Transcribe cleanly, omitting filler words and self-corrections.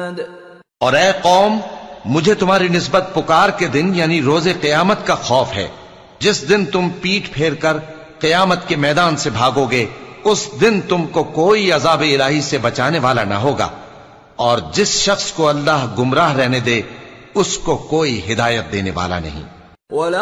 और ए कौम, मुझे तुम्हारी निस्बत पुकार के दिन यानी रोजे क़यामत का खौफ है। जिस दिन तुम पीठ फेर कर क़यामत के मैदान से भागोगे, उस दिन तुमको कोई अज़ाब इलाही से बचाने वाला ना होगा, और जिस शख्स को अल्लाह गुमराह रहने दे उसको कोई हिदायत देने वाला नहीं।